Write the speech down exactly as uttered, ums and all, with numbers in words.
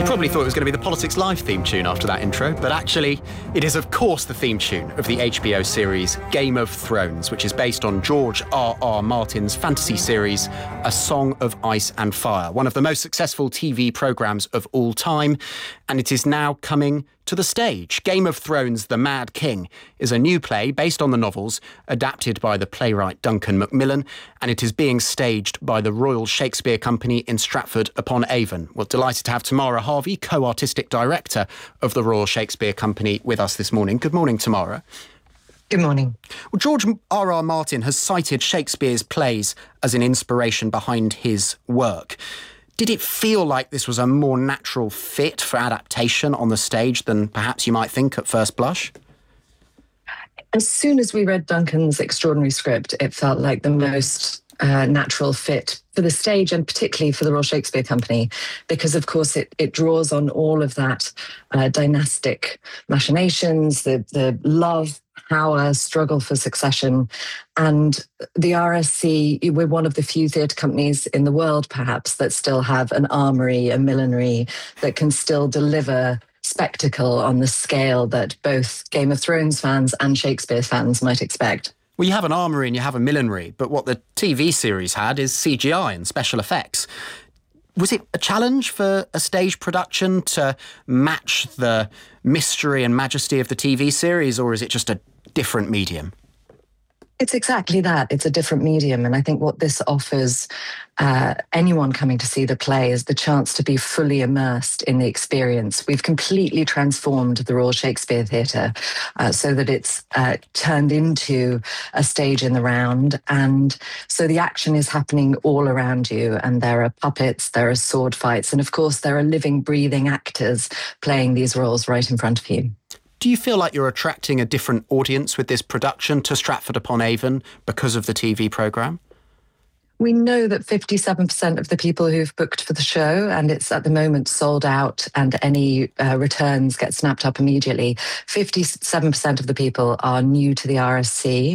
You probably thought it was going to be the Politics Live theme tune after that intro, but actually it is of course the theme tune of the H B O series Game of Thrones, which is based on George R R. Martin's fantasy series A Song of Ice and Fire, one of the most successful T V programmes of all time, and it is now coming to the stage. Game of Thrones The Mad King is a new play based on the novels, adapted by the playwright Duncan Macmillan, and it is being staged by the Royal Shakespeare Company in Stratford-upon-Avon. We're delighted to have Tamara Harvey, co-artistic director of the Royal Shakespeare Company, with us this morning. Good morning, Tamara. Good morning. Well, George R R. Martin has cited Shakespeare's plays as an inspiration behind his work. Did it feel like this was a more natural fit for adaptation on the stage than perhaps you might think at first blush? As soon as we read Duncan's extraordinary script, it felt like the most uh, natural fit for the stage and particularly for the Royal Shakespeare Company, because, of course, it, it draws on all of that uh, dynastic machinations, the, the love, power, struggle for succession. And the R S C, we're one of the few theatre companies in the world, perhaps, that still have an armoury, a millinery, that can still deliver spectacle on the scale that both Game of Thrones fans and Shakespeare fans might expect. Well, you have an armoury and you have a millinery, but what the T V series had is C G I and special effects. Was it a challenge for a stage production to match the mystery and majesty of the T V series, or is it just a different medium? It's exactly that. It's a different medium. And I think what this offers uh, anyone coming to see the play is the chance to be fully immersed in the experience. We've completely transformed the Royal Shakespeare Theatre uh, so that it's uh, turned into a stage in the round. And so the action is happening all around you. And there are puppets, there are sword fights, and of course, there are living, breathing actors playing these roles right in front of you. Do you feel like you're attracting a different audience with this production to Stratford-upon-Avon because of the T V programme? We know that fifty-seven percent of the people who've booked for the show, and it's at the moment sold out and any uh, returns get snapped up immediately, fifty-seven percent of the people are new to the R S C.